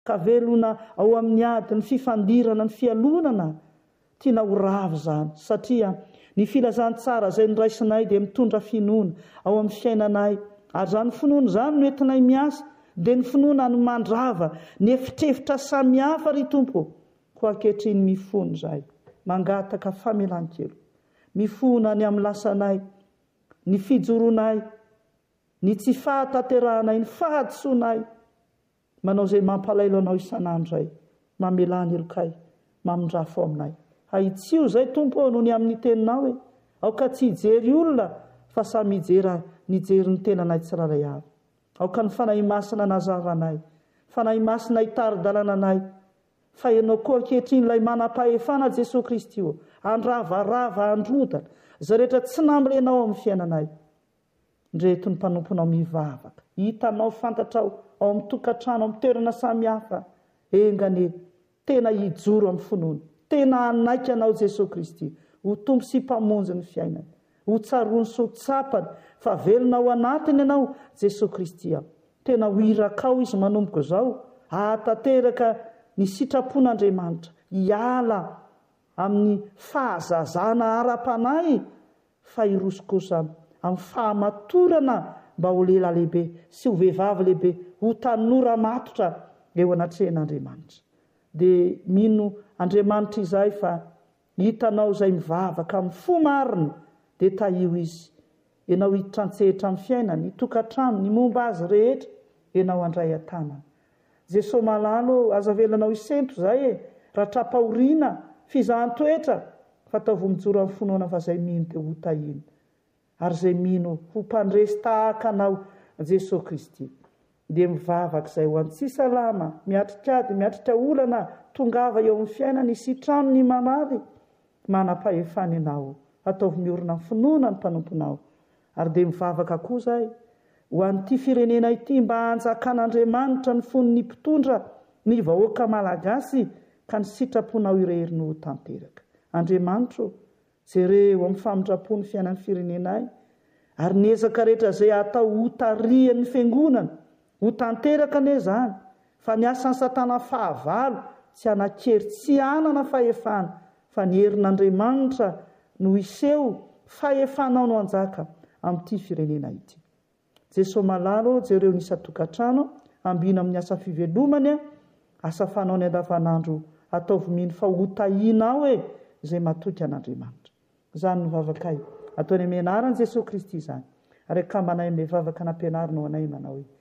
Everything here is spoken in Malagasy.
kavelona ao amin'ny ady ny fifandirana ny fialonana tiana ho ravo zany satria ny filazantsara izay niraisinay dia mitondra finoana ao amin'ny fiainanay ary zany finoana zany no entinay miasa dia ny finoana no mandrava ny efitrefitra samihafa ry tompo ho ankehitriny mifono zay mangataka famelan-kelo mifona ny amin'ny lasanay ny fijoronay ny tsy fahataterahanay ny fahadisoanay manao izay mampalailo anao isan'andro zay mamelany elokay mamindrafo aminay haitsio zay tompo noho ny amin'ny teninao hoe aoka tsy hijery olona fa samy hijery ny tenanay tsirairay avy aoka ny fanahy masina nazavanay fanahy masina hitary-dalananay fa ianao koa ankehitriny ilay manam-pahefana Jesosy Kristy io andravarava androdana zay rehetra tsy namrenao amin'ny fiainanay ndreto ny mpanomponao mivavaka hitanao fantatrao ao amin'ny tokantrano amin'ny toerana samihafa engane tena hijoro amin'ny finoana tena anaiky anao Jesosy Kristy ho tompo sy mpamonjy ny fiainana ho tsarony sy ho tsapany fa velona ao anatiny ianao Jesosy Kristy tena ho irakao izy manomboka zao ahatanteraka ny sitrapon'Andriamanitra hiala amin'ny fahazazana ara-panahy fa hirosokosa amin'ny fahamatorana mba ho lela lehibe sy ho vehivavy lehibe ho tanora matotra eo anatrehan'Andriamanitra dia mino Andriamanitra izay fa hitanao izay mivavaka amin'ny fo marina dia tahio izy ianao hitantsehitra amin'ny fiainany hitokantrano ny momba azy rehetra ianao andray an-tanana Jesosy malalo aza velanao isento zay raha trapahoriana fizahan-toetra fa ataovy mijoro amin'ny finoana fa zay mino dia ho tahina ary zay mino ho mpandresy tahaka anao Jesosy Kristy dia mivavaka izay ho an'ny tsisalama miatrikady miatrika olana tongava eo amin'ny fiainany sitrano ny mamaly manam-pahefana ianao ataovy miorina amin'ny finoana ny mpanomponao ary dia mivavaka koa zay ho an'ity firenena ity mba hanjakan'Andriamanitra ny fonony mpitondra ny vahoaka malagasy ka ny sitraponao irehiriny ho tanteraka Andriamanitra jereo amin'ny famindrapon'ny fiainan'ny firenenay ary niezaka rehetra zay atao ho tarihan'ny fiangonana ho tanteraka ane zany fa ny asan'ny satana fahavalo tsy anakery tsy anana fahefana fa ny herin'Andriamanitra no iseho fahefanao no anjaka amin'ity firenena ity Jesosy malalo jereo nisatokantrano ambina amin'ny asa fivelomany asa fanao ny andavanandro ataovy mino fa ho tahinao zay matoky an'Andriamanitra zany novavakay ataony amin'ny anaran'i Jesosy Kristy zany ary akambanay amin'ny vavaka nampianarina ho anay manao hoe